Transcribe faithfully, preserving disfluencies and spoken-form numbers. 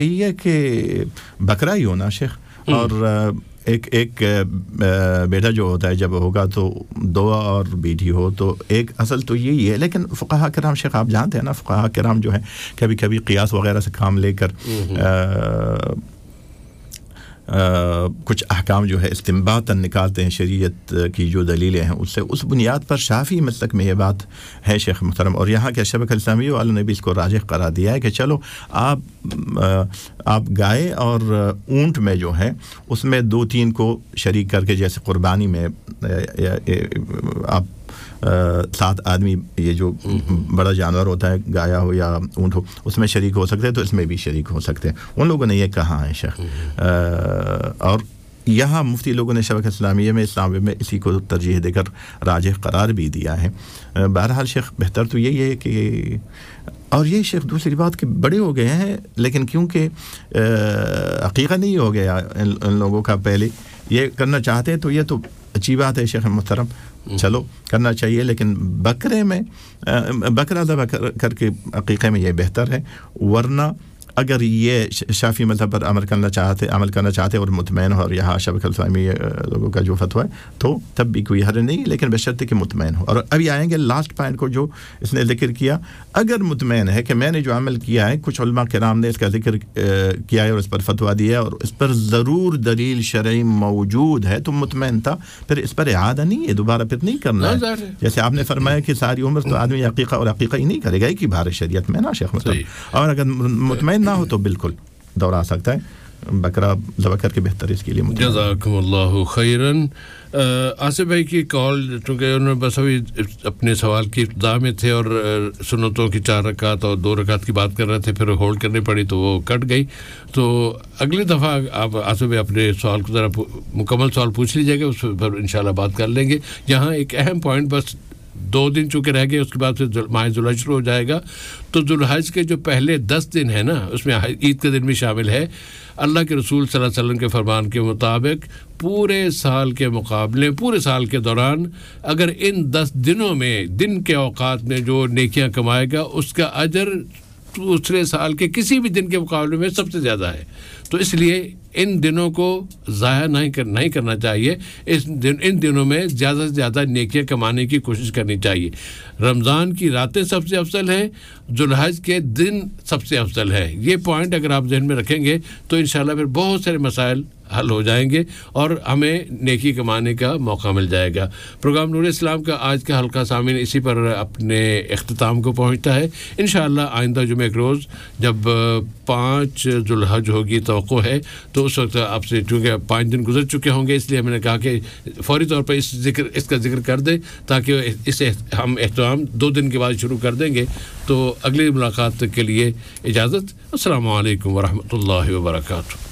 یہ ہے کہ بکرا ہی ہونا شیخ اور ایک ایک بیٹا جو ہوتا ہے جب ہوگا تو دو اور بیٹی ہو تو ایک اصل تو یہی ہے لیکن فقہاء کرام شیخ آپ جانتے ہیں نا فقہاء کرام جو ہے کبھی کبھی قیاس وغیرہ سے کام لے کر کچھ احکام جو ہے استنباطاً نکالتے ہیں شریعت کی جو دلیلیں ہیں اس سے اس بنیاد پر شافعی مسلک میں یہ بات ہے شیخ محترم اور یہاں کے شبکہ اسلامی والوں نے بھی اس کو راجح قرار دیا ہے کہ چلو آپ آپ گائے اور اونٹ میں جو ہے اس میں دو تین کو شریک کر کے جیسے قربانی میں آپ سات آدمی یہ جو بڑا جانور ہوتا ہے گایا ہو یا اونٹ ہو اس میں شریک ہو سکتے ہیں تو اس میں بھی شریک ہو سکتے ہیں ان لوگوں نے یہ کہا ہے شیخ اور یہاں مفتی لوگوں نے شبکہ اسلامیہ میں اسلام میں اسی کو ترجیح دے کر راجح قرار بھی دیا ہے بہرحال شیخ بہتر تو یہی ہے کہ اور یہ شیخ دوسری بات کہ بڑے ہو گئے ہیں لیکن کیونکہ عقیقہ نہیں ہو گیا ان لوگوں کا پہلے یہ کرنا چاہتے ہیں تو یہ تو اچھی بات ہے شیخ محترم چلو کرنا چاہیے لیکن بکرے میں بکرا ذبح کر کے عقیقے میں یہ بہتر ہے ورنہ اگر یہ شافعی مذہب پر عمل کرنا چاہتے عمل کرنا چاہتے اور مطمئن ہو اور یہاں شبکہ اسلامی لوگوں کا جو فتویٰ ہے تو تب بھی کوئی حرج نہیں لیکن بشرط کہ مطمئن ہو اور ابھی آئیں گے لاسٹ پوائنٹ کو جو اس نے ذکر کیا اگر مطمئن ہے کہ میں نے جو عمل کیا ہے کچھ علماء کرام نے اس کا ذکر کیا ہے اور اس پر فتویٰ دیا ہے اور اس پر ضرور دلیل شرعی موجود ہے تو مطمئن تھا پھر اس پر اعادہ نہیں ہے دوبارہ پھر نہیں کرنا ہے جیسے آپ نے فرمایا کہ ساری عمر تو آدمی عقیقہ اور عقیقہ ہی نہیں کرے گا ایک ہی بار شریعت میں نا شیخ مطلب اور اگر مطمئن نہ ہو تو بالکل دورہ سکتا ہے بکرا ذبح کر کے بہتر اس کے لیے جزاکم اللہ خیرن آصف بھائی کی کال چونکہ انہوں نے بس ابھی اپنے سوال کی ابتدا میں تھے اور سنتوں کی چار رکعت اور دو رکعت کی بات کر رہے تھے پھر ہولڈ کرنی پڑی تو وہ کٹ گئی تو اگلی دفعہ آپ آصف بھائی اپنے سوال کو ذرا مکمل سوال پوچھ لیجیے گا اس پر انشاءاللہ بات کر لیں گے یہاں ایک اہم پوائنٹ بس دو دن چونکہ رہ گئے اس کے بعد پھر ماہ ذوالحج شروع ہو جائے گا تو ذوالحج کے جو پہلے دس دن ہیں نا اس میں عید کا دن بھی شامل ہے اللہ کے رسول صلی اللہ علیہ وسلم کے فرمان کے مطابق پورے سال کے مقابلے پورے سال کے دوران اگر ان دس دنوں میں دن کے اوقات میں جو نیکیاں کمائے گا اس کا اجر دوسرے سال کے کسی بھی دن کے مقابلے میں سب سے زیادہ ہے تو اس لیے ان دنوں کو ضائع نہیں کر نہیں کرنا چاہیے اس دن ان دنوں میں زیادہ سے زیادہ نیکیاں کمانے کی کوشش کرنی چاہیے رمضان کی راتیں سب سے افضل ہیں ذوالحج کے دن سب سے افضل ہے یہ پوائنٹ اگر آپ ذہن میں رکھیں گے تو انشاءاللہ پھر بہت سارے مسائل حل ہو جائیں گے اور ہمیں نیکی کمانے کا موقع مل جائے گا پروگرام نور اسلام کا آج کا حلقہ سامعین اسی پر اپنے اختتام کو پہنچتا ہے انشاءاللہ آئندہ جمعہ کے روز جب پانچ ذوالحج ہوگی توقع ہے تو اس وقت آپ سے چونکہ پانچ دن گزر چکے ہوں گے اس لیے میں نے کہا کہ فوری طور پر اس ذکر اس کا ذکر کر دیں تاکہ اسے ہم اہتمام دو دن کے بعد شروع کر دیں گے تو اگلی ملاقات کے لیے اجازت السلام علیکم ورحمۃ اللہ وبرکاتہ